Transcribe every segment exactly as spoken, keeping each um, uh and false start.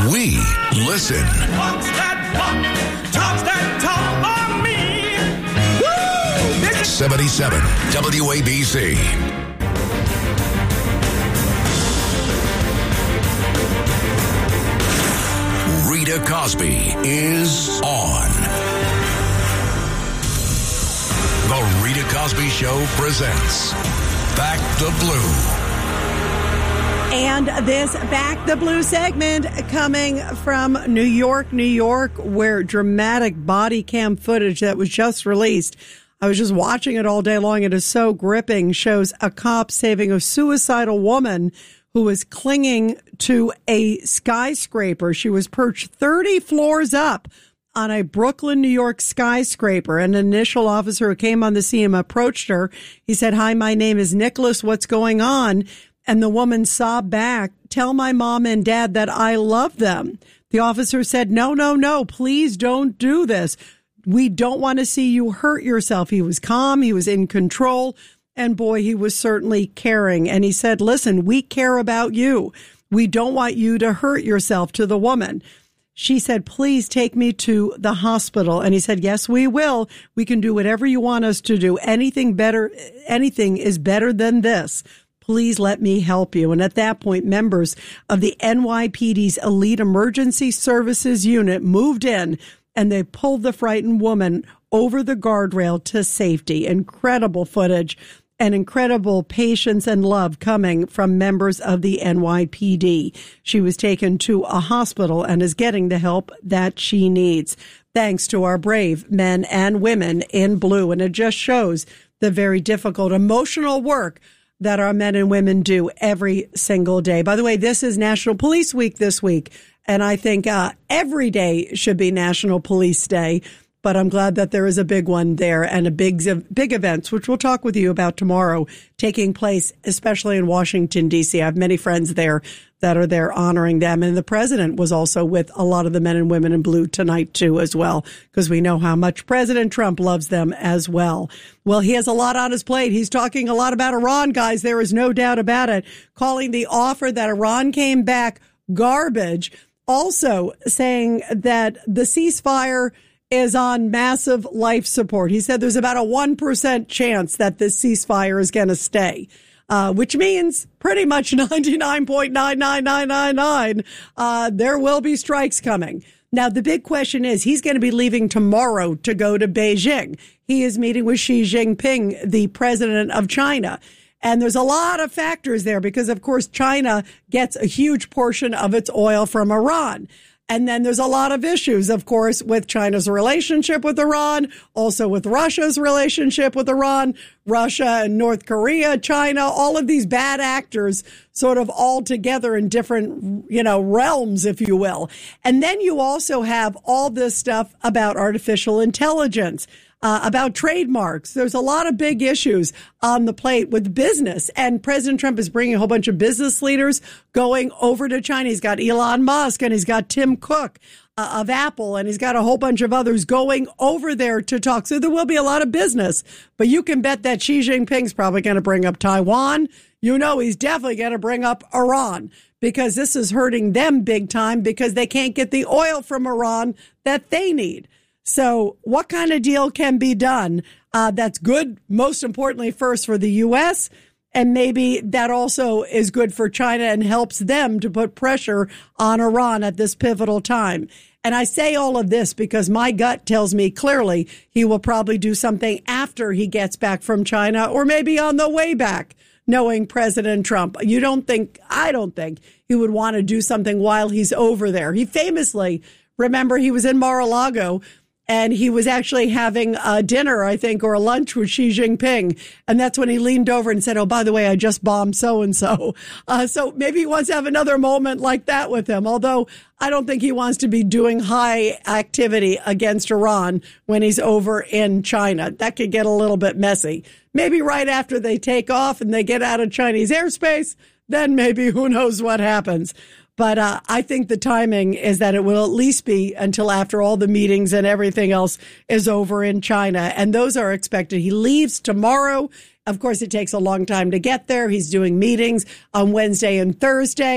We listen. Talks that walk, talks that talk on me. Woo! seventy-seven W A B C. Rita Cosby is on. The Rita Cosby Show presents Back the Blue. And this Back the Blue segment coming from New York, New York, where dramatic body cam footage that was just released. I was just watching it all day long. It is so gripping. Shows a cop saving a suicidal woman who was clinging to a skyscraper. She was perched thirty floors up on a Brooklyn, New York skyscraper. An initial officer who came on the scene approached her. He said, "Hi, my name is Nicholas. What's going on?" And the woman sobbed back, "Tell my mom and dad that I love them." The officer said, "No, no, no, please don't do this. We don't want to see you hurt yourself." He was calm. He was in control. And boy, he was certainly caring. And he said, "Listen, we care about you. We don't want you to hurt yourself," to the woman. She said, "Please take me to the hospital." And he said, "Yes, we will. We can do whatever you want us to do. Anything better, anything is better than this. Please let me help you." And at that point, members of the N Y P D's Elite Emergency Services Unit moved in and they pulled the frightened woman over the guardrail to safety. Incredible footage and incredible patience and love coming from members of the N Y P D. She was taken to a hospital and is getting the help that she needs, thanks to our brave men and women in blue. And it just shows the very difficult emotional work that our men and women do every single day. By the way, this is National Police Week this week, and I think uh, every day should be National Police Day, but I'm glad that there is a big one there and a big, big events, which we'll talk with you about tomorrow, taking place, especially in Washington, D C. I have many friends there that are there honoring them. And the president was also with a lot of the men and women in blue tonight, too, as well, because we know how much President Trump loves them as well. Well, he has a lot on his plate. He's talking a lot about Iran, guys. There is no doubt about it, calling the offer that Iran came back garbage, also saying that the ceasefire is on massive life support. He said there's about a one percent chance that this ceasefire is going to stay. Uh, which means pretty much ninety-nine point nine nine nine nine nine, uh, there will be strikes coming. Now, the big question is, he's going to be leaving tomorrow to go to Beijing. He is meeting with Xi Jinping, the president of China. And there's a lot of factors there because, of course, China gets a huge portion of its oil from Iran. And then there's a lot of issues, of course, with China's relationship with Iran, also with Russia's relationship with Iran, Russia and North Korea, China, all of these bad actors sort of all together in different, you know, realms, if you will. And then you also have all this stuff about artificial intelligence. Uh, about trademarks. There's a lot of big issues on the plate with business. And President Trump is bringing a whole bunch of business leaders going over to China. He's got Elon Musk and he's got Tim Cook uh, of Apple, and he's got a whole bunch of others going over there to talk. So there will be a lot of business. But you can bet that Xi Jinping's probably going to bring up Taiwan. You know he's definitely going to bring up Iran, because this is hurting them big time because they can't get the oil from Iran that they need. So what kind of deal can be done uh, that's good, most importantly, first for the U S, and maybe that also is good for China and helps them to put pressure on Iran at this pivotal time. And I say all of this because my gut tells me clearly he will probably do something after he gets back from China, or maybe on the way back, knowing President Trump. You don't think, I don't think he would want to do something while he's over there. He famously, remember, he was in Mar-a-Lago, and he was actually having a dinner, I think, or a lunch with Xi Jinping. And that's when he leaned over and said, "Oh, by the way, I just bombed so-and-so." Uh, so maybe he wants to have another moment like that with him. Although I don't think he wants to be doing high activity against Iran when he's over in China. That could get a little bit messy. Maybe right after they take off and they get out of Chinese airspace, then maybe who knows what happens. But uh, I think the timing is that it will at least be until after all the meetings and everything else is over in China. And those are expected. He leaves tomorrow. Of course, it takes a long time to get there. He's doing meetings on Wednesday and Thursday.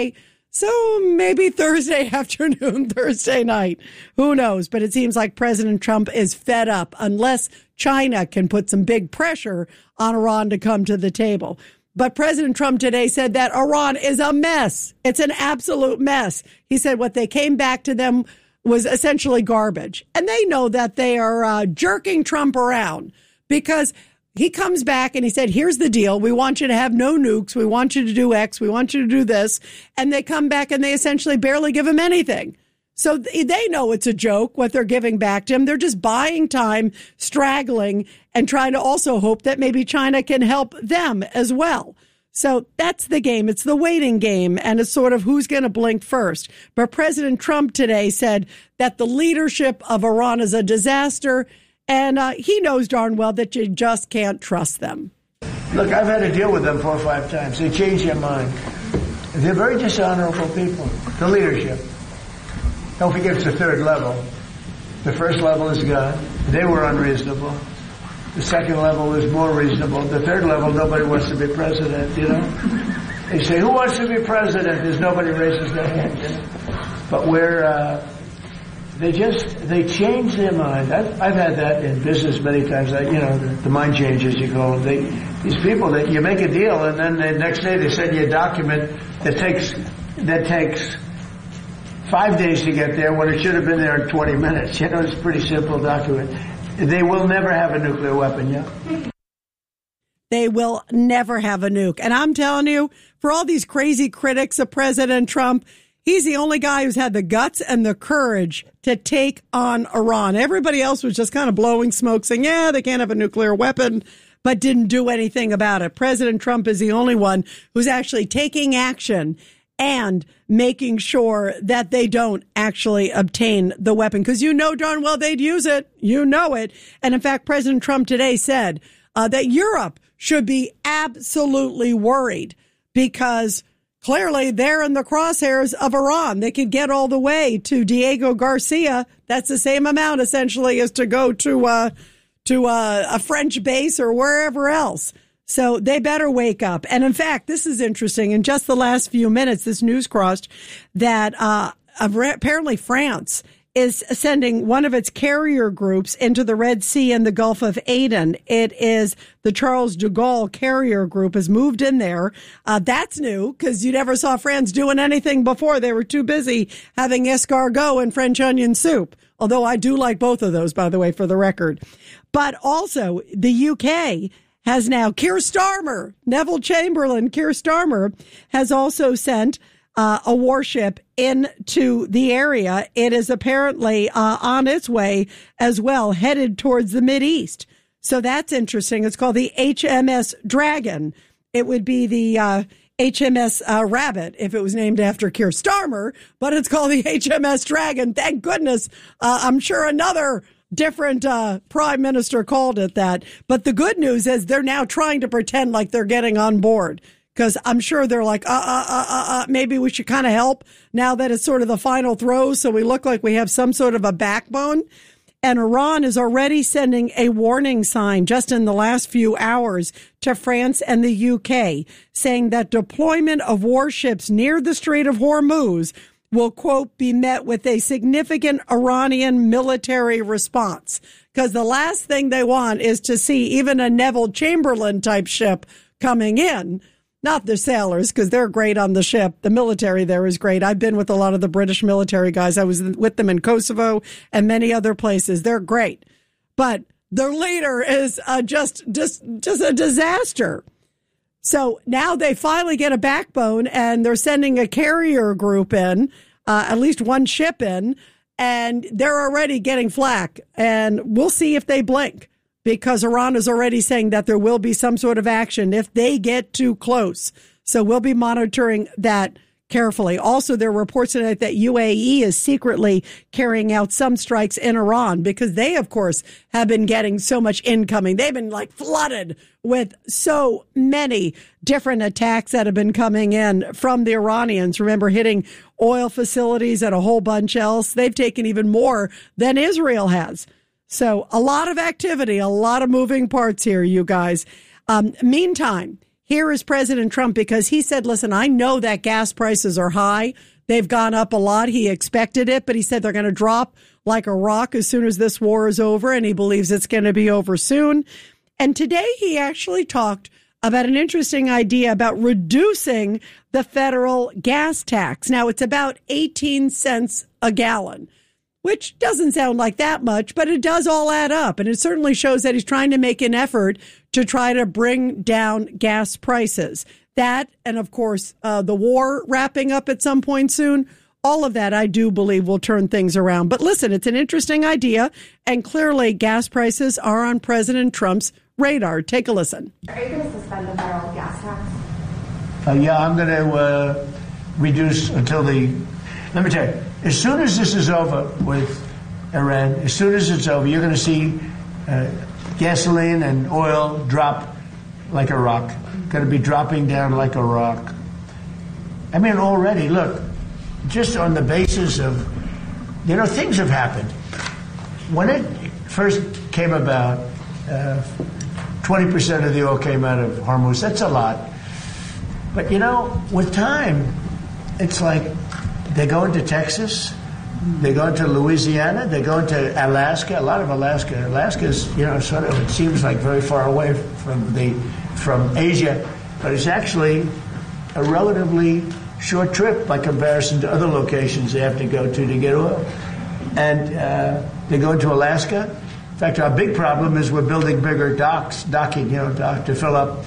So maybe Thursday afternoon, Thursday night. Who knows? But it seems like President Trump is fed up unless China can put some big pressure on Iran to come to the table. But President Trump today said that Iran is a mess. It's an absolute mess. He said what they came back to them was essentially garbage. And they know that they are uh, jerking Trump around because he comes back and he said, here's the deal. We want you to have no nukes. We want you to do X. We want you to do this. And they come back and they essentially barely give him anything. So they know it's a joke, what they're giving back to him. They're just buying time, straggling, and trying to also hope that maybe China can help them as well. So that's the game. It's the waiting game, and it's sort of who's going to blink first. But President Trump today said that the leadership of Iran is a disaster, and uh, he knows darn well that you just can't trust them. Look, I've had to deal with them four or five times. They change their mind. They're very dishonorable people, the leadership. Don't forget it's the third level. The first level is God. They were unreasonable. The second level is more reasonable. The third level, nobody wants to be president, you know. They say, who wants to be president? There's nobody raises their hand. You know? But we're, uh, they just, they change their mind. I've, I've had that in business many times. I, you know, the, the mind changes, you call them. They, these people, that you make a deal, and then the next day they send you a document that takes, that takes five days to get there when it should have been there in twenty minutes. You know, it's a pretty simple document. They will never have a nuclear weapon, yeah? They will never have a nuke. And I'm telling you, for all these crazy critics of President Trump, he's the only guy who's had the guts and the courage to take on Iran. Everybody else was just kind of blowing smoke, saying, yeah, they can't have a nuclear weapon, but didn't do anything about it. President Trump is the only one who's actually taking action and making sure that they don't actually obtain the weapon. Because you know darn well they'd use it. You know it. And in fact, President Trump today said uh, that Europe should be absolutely worried because clearly they're in the crosshairs of Iran. They could get all the way to Diego Garcia. That's the same amount essentially as to go to, uh, to uh, a French base or wherever else. So they better wake up. And in fact, this is interesting. In just the last few minutes, this news crossed that uh, apparently France is sending one of its carrier groups into the Red Sea and the Gulf of Aden. It is the Charles de Gaulle carrier group has moved in there. Uh, that's new because you never saw France doing anything before. They were too busy having escargot and French onion soup. Although I do like both of those, by the way, for the record. But also the U K has now, Keir Starmer, Neville Chamberlain, Keir Starmer has also sent uh, a warship into the area. It is apparently uh, on its way as well, headed towards the Mideast. So that's interesting. It's called the H M S Dragon. It would be the uh, H M S uh, Rabbit if it was named after Keir Starmer, but it's called the H M S Dragon. Thank goodness. Uh, I'm sure another different uh, prime minister called it that. But the good news is they're now trying to pretend like they're getting on board because I'm sure they're like, uh, uh, uh, uh, uh, maybe we should kind of help now that it's sort of the final throes. So we look like we have some sort of a backbone. And Iran is already sending a warning sign just in the last few hours to France and the U K, saying that deployment of warships near the Strait of Hormuz will, quote, be met with a significant Iranian military response. Because the last thing they want is to see even a Neville Chamberlain type ship coming in. Not the sailors, because they're great on the ship. The military there is great. I've been with a lot of the British military guys. I was with them in Kosovo and many other places. They're great. But their leader is uh, just, just, just a disaster. So now they finally get a backbone and they're sending a carrier group in, uh, at least one ship in, and they're already getting flack. And we'll see if they blink because Iran is already saying that there will be some sort of action if they get too close. So we'll be monitoring that carefully. Also, there are reports tonight that U A E is secretly carrying out some strikes in Iran because they, of course, have been getting so much incoming. They've been like flooded with so many different attacks that have been coming in from the Iranians. Remember, hitting oil facilities and a whole bunch else. They've taken even more than Israel has. So a lot of activity, a lot of moving parts here, you guys. Um, meantime, here is President Trump, because he said, listen, I know that gas prices are high. They've gone up a lot. He expected it, but he said they're going to drop like a rock as soon as this war is over, and he believes it's going to be over soon. And today he actually talked about an interesting idea about reducing the federal gas tax. Now, it's about eighteen cents a gallon, which doesn't sound like that much, but it does all add up. And it certainly shows that he's trying to make an effort to try to bring down gas prices. That, and of course, uh, the war wrapping up at some point soon, all of that, I do believe, will turn things around. But listen, it's an interesting idea, and clearly gas prices are on President Trump's radar. Take a listen. Are you going to suspend the federal gas tax? Uh, yeah, I'm going to uh, reduce until the, let me tell you, as soon as this is over with Iran, as soon as it's over, you're going to see uh, gasoline and oil drop like a rock. Going to be dropping down like a rock. I mean, already, look, just on the basis of, you know, things have happened. When it first came about, uh, twenty percent of the oil came out of Hormuz. That's a lot. But, you know, with time, it's like they go into Texas, they go into Louisiana, they go into Alaska, a lot of Alaska. Alaska's, you know, sort of, it seems like very far away from the from Asia, but it's actually a relatively short trip by comparison to other locations they have to go to to get oil. And uh, they go into Alaska. In fact, our big problem is we're building bigger docks, docking, you know, dock to fill up.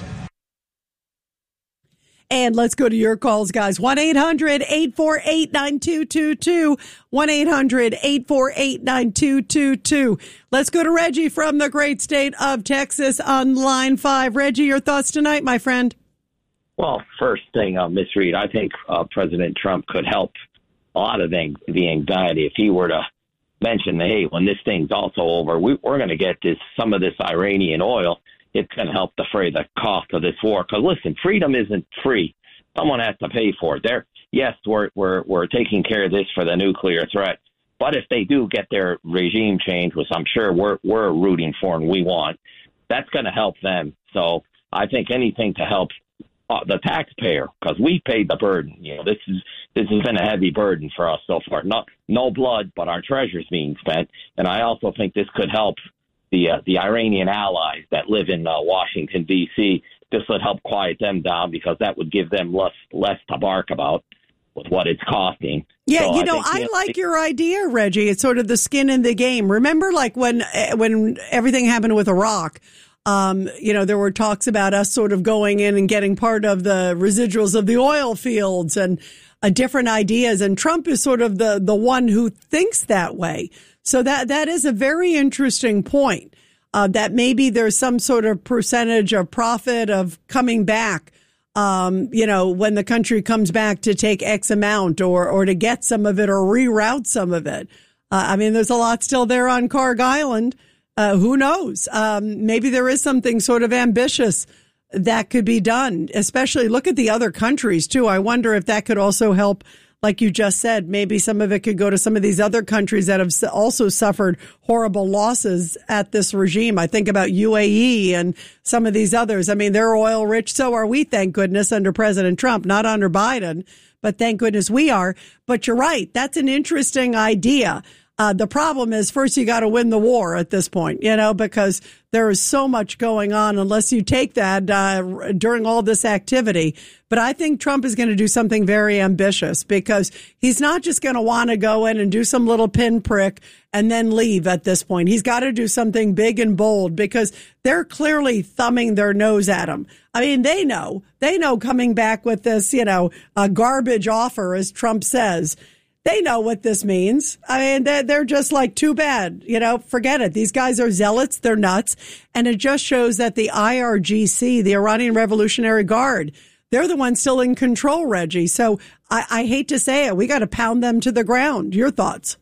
And let's go to your calls, guys. one eight hundred eight four eight nine two two two. one eight hundred eight four eight nine two two two. Let's go to Reggie from the great state of Texas on line five. Reggie, your thoughts tonight, my friend? Well, first thing, uh, Miss Reed, I think uh, President Trump could help a lot of the, the anxiety if he were to mention, hey, when this thing's also over, we, we're going to get this some of this Iranian oil. It's going to help defray the cost of this war. Because listen, freedom isn't free. Someone has to pay for it. They're, yes, we're we're we're taking care of this for the nuclear threat. But if they do get their regime changed, which I'm sure we're we're rooting for and we want, that's going to help them. So I think anything to help uh, the taxpayer, because we paid the burden. You know, this is this has been a heavy burden for us so far. Not no blood, but our treasure's being spent. And I also think this could help the uh, the Iranian allies that live in uh, Washington, D C. This would help quiet them down, because that would give them less less to bark about with what it's costing. Yeah, so you I know, think, I you know, like your idea, Reggie. It's sort of the skin in the game. Remember, like when when everything happened with Iraq, um, you know, there were talks about us sort of going in and getting part of the residuals of the oil fields and uh, different ideas. And Trump is sort of the the one who thinks that way. So that that is a very interesting point. Uh, that maybe there's some sort of percentage of profit of coming back, um, you know, when the country comes back to take X amount or, or to get some of it or reroute some of it. Uh, I mean, there's a lot still there on Carg Island. Uh, who knows? Um, maybe there is something sort of ambitious that could be done, especially look at the other countries too. I wonder if that could also help. Like you just said, maybe some of it could go to some of these other countries that have also suffered horrible losses at this regime. I think about U A E and some of these others. I mean, they're oil rich. So are we, thank goodness, under President Trump, not under Biden. But thank goodness we are. But you're right. That's an interesting idea. Uh, the problem is, first, you got to win the war at this point, you know, because there is so much going on unless you take that uh, during all this activity. But I think Trump is going to do something very ambitious, because he's not just going to want to go in and do some little pinprick and then leave at this point. He's got to do something big and bold, because they're clearly thumbing their nose at him. I mean, they know, they know coming back with this, you know, a garbage offer, as Trump says. They know what this means. I mean, they're, they're just like, too bad, you know, forget it. These guys are zealots. They're nuts. And it just shows that the I R G C, the Iranian Revolutionary Guard, they're the ones still in control, Reggie. So I, I hate to say it. We got to pound them to the ground. Your thoughts?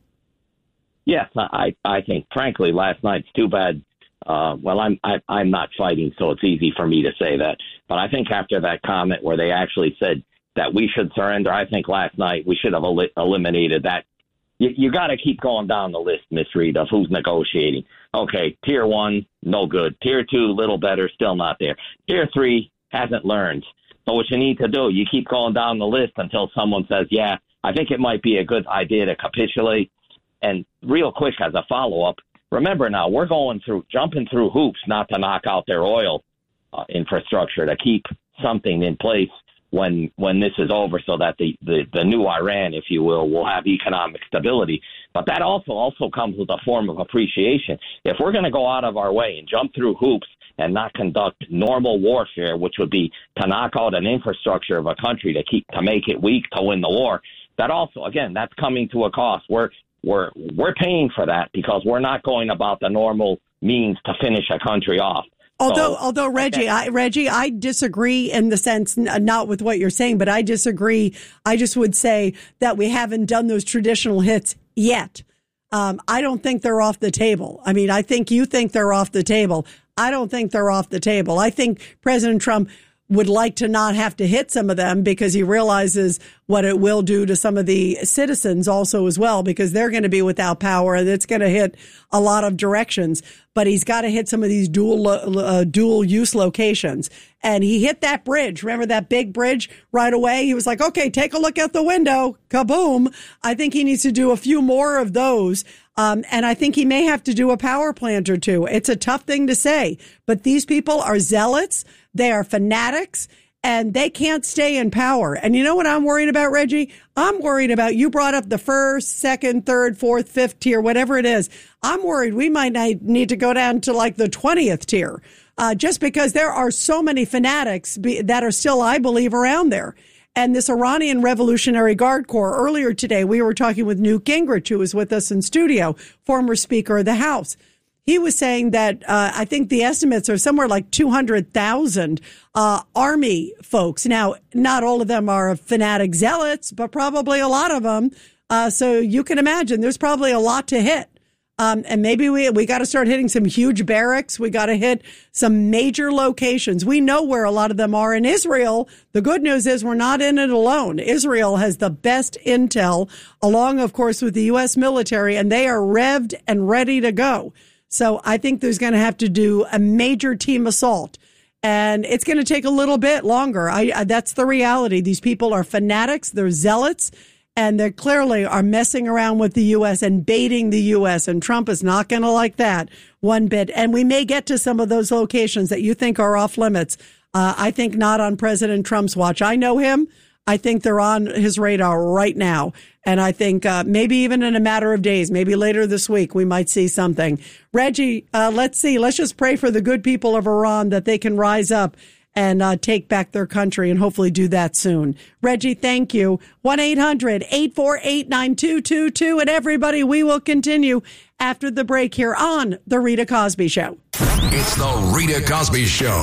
Yes, I, I think, frankly, last night's too bad. Uh, well, I'm I, I'm not fighting, so it's easy for me to say that. But I think after that comment where they actually said that we should surrender, I think last night we should have el- eliminated that. You, you got to keep going down the list, Miss Reed, of who's negotiating. Okay, tier one, no good. Tier two, little better, still not there. Tier three, hasn't learned. So what you need to do, you keep going down the list until someone says, yeah, I think it might be a good idea to capitulate. And real quick, as a follow-up, remember now, we're going through, jumping through hoops not to knock out their oil uh, infrastructure, to keep something in place when when this is over so that the, the, the new Iran, if you will, will have economic stability. But that also also comes with a form of appreciation. If we're going to go out of our way and jump through hoops and not conduct normal warfare, which would be to knock out an infrastructure of a country to keep to make it weak to win the war, that also, again, that's coming to a cost. We're we're we're paying for that because we're not going about the normal means to finish a country off. Although, so, although Reggie, I, Reggie, I disagree in the sense, not with what you're saying, but I disagree. I just would say that we haven't done those traditional hits yet. Um, I don't think they're off the table. I mean, I think you think they're off the table. I don't think they're off the table. I think President Trump would like to not have to hit some of them because he realizes what it will do to some of the citizens also as well, because they're going to be without power and it's going to hit a lot of directions. But he's got to hit some of these dual uh, dual use locations. And he hit that bridge. Remember that big bridge right away? He was like, okay, take a look out the window. Kaboom. I think he needs to do a few more of those. Um, and I think he may have to do a power plant or two. It's a tough thing to say, but these people are zealots. They are fanatics and they can't stay in power. And you know what I'm worried about, Reggie? I'm worried about, you brought up the first, second, third, fourth, fifth tier, whatever it is. I'm worried we might need to go down to like the twentieth tier, uh, just because there are so many fanatics be, that are still, I believe, around there. And this Iranian Revolutionary Guard Corps, earlier today, we were talking with Newt Gingrich, who was with us in studio, former Speaker of the House. He was saying that uh, I think the estimates are somewhere like two hundred thousand uh, Army folks. Now, not all of them are fanatic zealots, but probably a lot of them. Uh, so you can imagine there's probably a lot to hit. Um, and maybe we we got to start hitting some huge barracks. We got to hit some major locations. We know where a lot of them are in Israel. The good news is we're not in it alone. Israel has the best intel, along, of course, with the U S military, and they are revved and ready to go. So I think there's going to have to do a major team assault, and it's going to take a little bit longer. I, I that's the reality. These people are fanatics. They're zealots. And they clearly are messing around with the U S and baiting the U S, and Trump is not going to like that one bit. And we may get to some of those locations that you think are off limits. Uh, I think not on President Trump's watch. I know him. I think they're on his radar right now. And I think uh, maybe even in a matter of days, maybe later this week, we might see something. Reggie, uh, let's see. Let's just pray for the good people of Iran that they can rise up and uh, take back their country, and hopefully do that soon. Reggie, thank you. one eight hundred eight four eight nine two two two. And everybody, we will continue after the break here on The Rita Cosby Show. It's The Rita Cosby Show.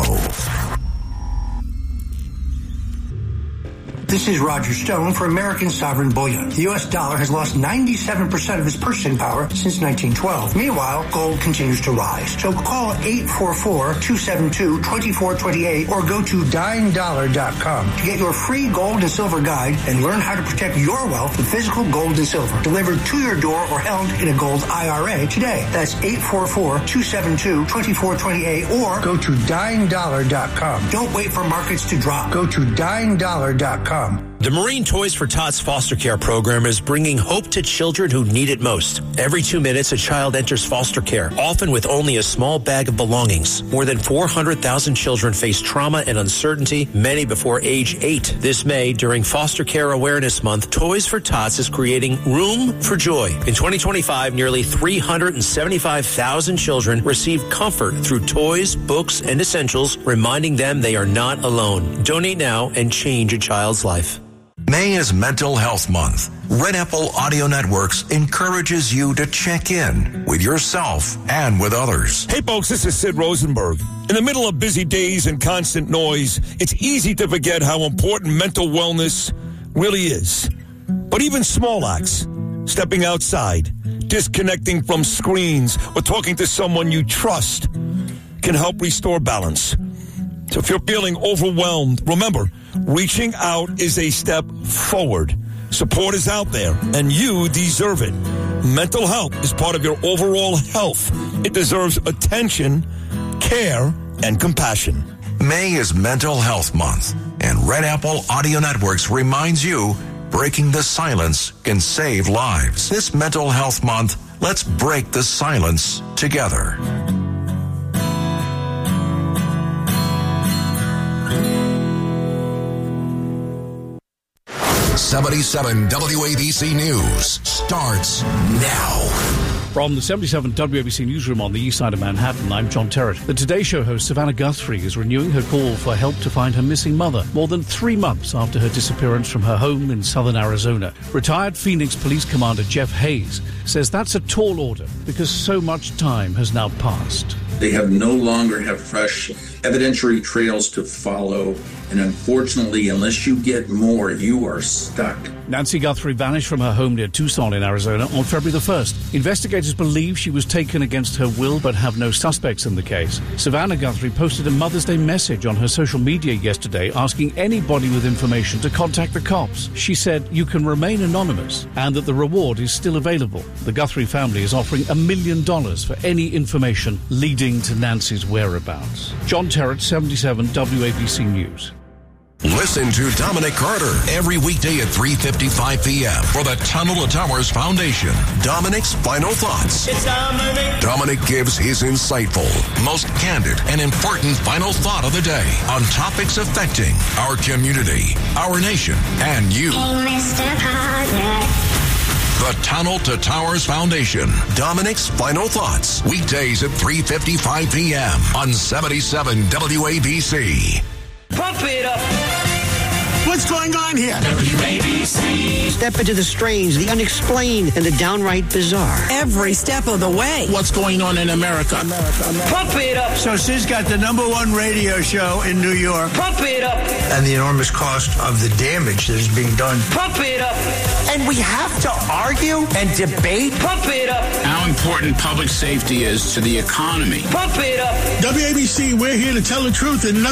This is Roger Stone for American Sovereign Bullion. The U S dollar has lost ninety-seven percent of its purchasing power since nineteen twelve. Meanwhile, gold continues to rise. So call eight four four, two seven two, two four two eight or go to dime dollar dot com to get your free gold and silver guide and learn how to protect your wealth with physical gold and silver delivered to your door or held in a gold I R A today. That's eight four four, two seven two, two four two eight or go to dime dollar dot com. Don't wait for markets to drop. Go to dime dollar dot com. The Marine Toys for Tots foster care program is bringing hope to children who need it most. Every two minutes, a child enters foster care, often with only a small bag of belongings. More than four hundred thousand children face trauma and uncertainty, many before age eight. This May, during Foster Care Awareness Month, Toys for Tots is creating Room for Joy. In twenty twenty-five, nearly three hundred seventy-five thousand children received comfort through toys, books, and essentials, reminding them they are not alone. Donate now and change a child's life. May is Mental Health Month. Red Apple Audio Networks encourages you to check in with yourself and with others. Hey folks, this is Sid Rosenberg. In the middle of busy days and constant noise, it's easy to forget how important mental wellness really is. But even small acts, stepping outside, disconnecting from screens, or talking to someone you trust can help restore balance. So if you're feeling overwhelmed, remember, reaching out is a step forward. Support is out there, and you deserve it. Mental health is part of your overall health. It deserves attention, care, and compassion. May is Mental Health Month, and Red Apple Audio Networks reminds you breaking the silence can save lives. This Mental Health Month, let's break the silence together. seventy-seven W A B C News starts now. From the seventy-seven W A B C newsroom on the east side of Manhattan, I'm John Terrett. The Today Show host Savannah Guthrie is renewing her call for help to find her missing mother, more than three months after her disappearance from her home in southern Arizona. Retired Phoenix Police Commander Jeff Hayes says that's a tall order because so much time has now passed. They have no longer have fresh evidentiary trails to follow, and unfortunately, unless you get more, you are stuck. Nancy Guthrie vanished from her home near Tucson in Arizona on February the first. Investigators believe she was taken against her will but have no suspects in the case. Savannah Guthrie posted a Mother's Day message on her social media yesterday asking anybody with information to contact the cops. She said you can remain anonymous and that the reward is still available. The Guthrie family is offering a million dollars for any information leading to Nancy's whereabouts. John Terrett, seventy-seven W A B C News. Listen to Dominic Carter every weekday at three fifty-five p.m. for the Tunnel to Towers Foundation. Dominic's Final Thoughts. It's Dominic. Dominic gives his insightful, most candid, and important final thought of the day on topics affecting our community, our nation, and you. Hey, Mister Carter. The Tunnel to Towers Foundation. Dominic's Final Thoughts. Weekdays at three fifty-five p.m. on seventy-seven W A B C. Pump it up. What's going on here? W A B C. Step into the strange, the unexplained, and the downright bizarre. Every step of the way. What's going on in America? America, America. Pump it up. So Sid's got the number one radio show in New York. Pump it up. And the enormous cost of the damage that is being done. Pump it up. And we have to argue and debate. Pump it up. How important public safety is to the economy. Pump it up. W A B C, we're here to tell the truth and